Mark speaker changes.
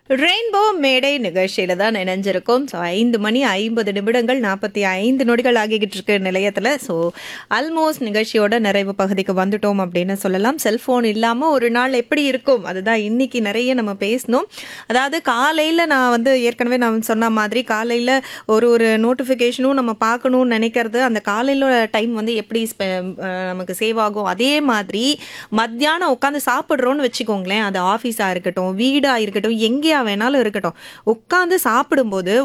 Speaker 1: Rainbow மேடை நிகழ்ச்சியில தான் இணைஞ்சிருக்கோம். ஸோ 5:50 45 நொடிகள் ஆகிக்கிட்டு இருக்கு நிலையத்தில். ஸோ ஆல்மோஸ்ட் நிகழ்ச்சியோட நிறைவு பகுதிக்கு வந்துட்டோம் அப்படின்னு சொல்லலாம். செல்ஃபோன் இல்லாமல் ஒரு நாள் எப்படி இருக்கும், அதுதான் இன்னைக்கு நிறைய நம்ம பேசணும். அதாவது காலையில் நான் ஏற்கனவே நான் சொன்ன மாதிரி காலையில் ஒரு ஒரு நோட்டிஃபிகேஷனும் நம்ம பார்க்கணும்னு நினைக்கிறது, அந்த காலையில் டைம் எப்படி நமக்கு சேவ் ஆகும். அதே மாதிரி மத்தியானம் உட்காந்து சாப்பிட்றோன்னு வச்சுக்கோங்களேன், அது ஆஃபீஸாக இருக்கட்டும், வீடாக இருக்கட்டும், எங்கேயா வேணாலும் இருக்கட்டும், உட்காந்து சாப்பிடும்போது